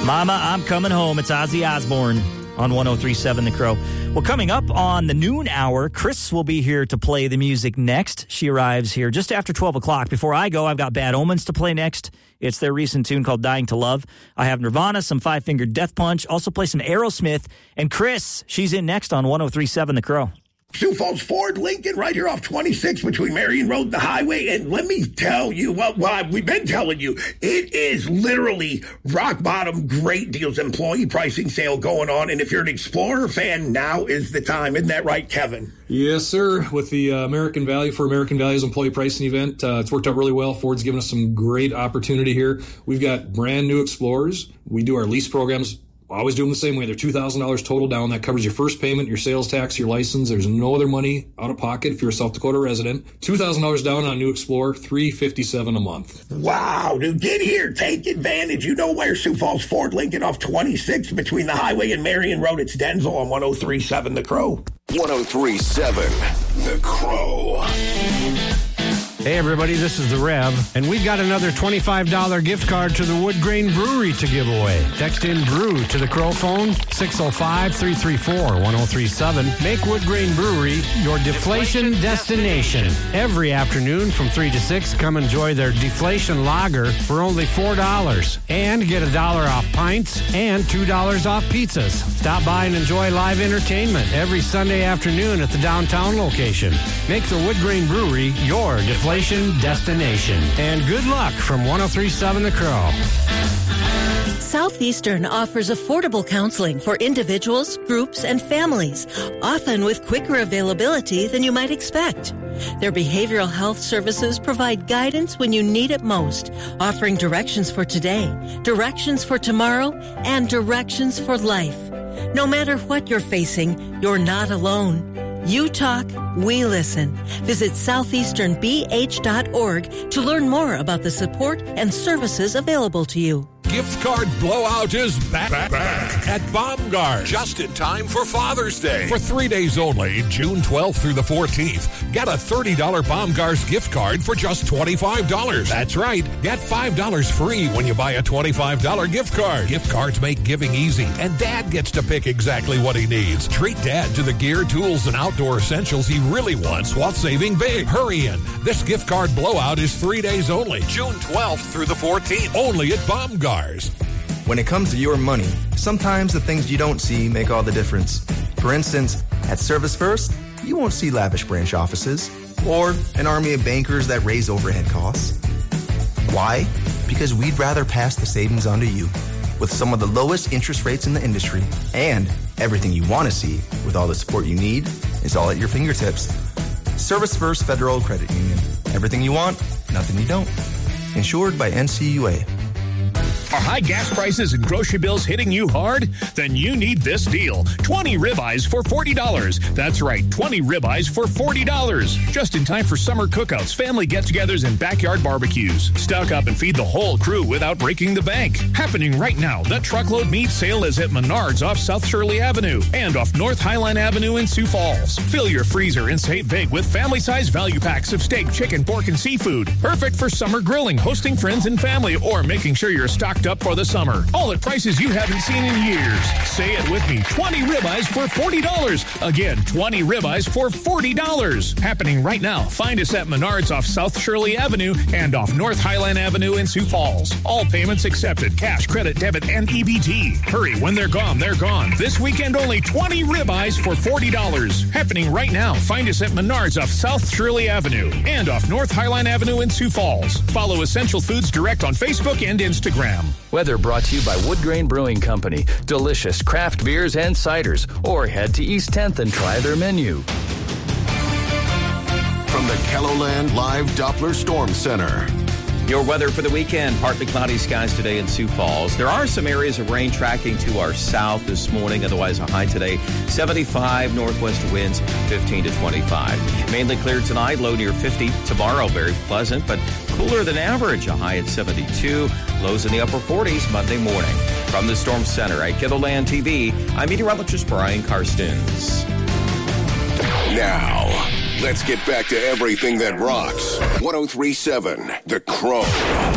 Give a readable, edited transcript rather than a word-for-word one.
Mama, I'm Coming Home. It's Ozzy Osbourne on 103.7 The Crow. Well, coming up on the noon hour, Chris will be here to play the music next. She arrives here just after 12 o'clock. Before I go, I've got Bad Omens to play next. It's their recent tune called Dying to Love. I have Nirvana, some Five Finger Death Punch, also play some Aerosmith. And Chris, she's in next on 103.7 The Crow. Sioux Falls Ford, Lincoln, right here off 26 between Marion Road and the highway. And let me tell you, well, we've been telling you, it is literally rock bottom, great deals, employee pricing sale going on. And if you're an Explorer fan, now is the time. Isn't that right, Kevin? Yes, sir. With the American Value's employee pricing event, it's worked out really well. Ford's given us some great opportunity here. We've got brand new Explorers. We do our lease programs. Always do them the same way. They're $2,000 total down. That covers your first payment, your sales tax, your license. There's no other money out of pocket if you're a South Dakota resident. $2,000 down on a new Explorer, $357 a month. Wow, dude, get here. Take advantage. You know where Sioux Falls Ford, Lincoln off 26 between the highway and Marion Road. It's Denzel on 103.7 The Crow. 103.7 The Crow. Hey everybody, this is the Rev, and we've got another $25 gift card to the Wood Grain Brewery to give away. Text in brew to the Crow phone, 605-334-1037. Make Wood Grain Brewery your deflation destination. Every afternoon from 3 to 6, come enjoy their deflation lager for only $4. And get $1 off pints and $2 off pizzas. Stop by and enjoy live entertainment every Sunday afternoon at the downtown location. Make the Wood Grain Brewery your deflation destination. And good luck from 103.7 The Crow. Southeastern offers affordable counseling for individuals, groups, and families, often with quicker availability than you might expect. Their behavioral health services provide guidance when you need it most, offering directions for today, directions for tomorrow, and directions for life. No matter what you're facing, you're not alone. You talk, we listen. Visit southeasternbh.org to learn more about the support and services available to you. Gift card blowout is back at Baumgars. Just in time for Father's Day. For 3 days only, June 12th through the 14th, get a $30 Baumgars gift card for just $25. That's right. Get $5 free when you buy a $25 gift card. Gift cards make giving easy, and Dad gets to pick exactly what he needs. Treat Dad to the gear, tools, and outdoor essentials he really wants while saving big. Hurry in. This gift card blowout is 3 days only, June 12th through the 14th, only at Baumgars. When it comes to your money, sometimes the things you don't see make all the difference. For instance, at Service First, you won't see lavish branch offices or an army of bankers that raise overhead costs. Why? Because we'd rather pass the savings on to you with some of the lowest interest rates in the industry, and everything you want to see with all the support you need is all at your fingertips. Service First Federal Credit Union. Everything you want, nothing you don't. Insured by NCUA. Are high gas prices and grocery bills hitting you hard? Then you need this deal. 20 ribeyes for $40. That's right, 20 ribeyes for $40. Just in time for summer cookouts, family get-togethers, and backyard barbecues. Stock up and feed the whole crew without breaking the bank. Happening right now, the truckload meat sale is at Menards off South Shirley Avenue and off North Highline Avenue in Sioux Falls. Fill your freezer and save big with family-size value packs of steak, chicken, pork, and seafood. Perfect for summer grilling, hosting friends and family, or making sure you're stocked up for the summer. All at prices you haven't seen in years. Say it with me. 20 ribeyes for $40. Again, 20 ribeyes for $40. Happening right now. Find us at Menards off South Shirley Avenue and off North Highline Avenue in Sioux Falls. All payments accepted. Cash, credit, debit, and EBT. Hurry. When they're gone, they're gone. This weekend only 20 ribeyes for $40. Happening right now. Find us at Menards off South Shirley Avenue and off North Highline Avenue in Sioux Falls. Follow Essential Foods Direct on Facebook and Instagram. Weather brought to you by Wood Grain Brewing Company. Delicious craft beers and ciders. Or head to East 10th and try their menu. From the KELOLAND Live Doppler Storm Center. Your weather for the weekend, partly cloudy skies today in Sioux Falls. There are some areas of rain tracking to our south this morning. Otherwise, a high today, 75, northwest winds, 15 to 25. Mainly clear tonight, low near 50. Tomorrow, very pleasant, but cooler than average. A high at 72, lows in the upper 40s Monday morning. From the Storm Center at KELOLAND TV, I'm meteorologist Brian Karstens. Now, let's get back to everything that rocks. 103.7 The Crow.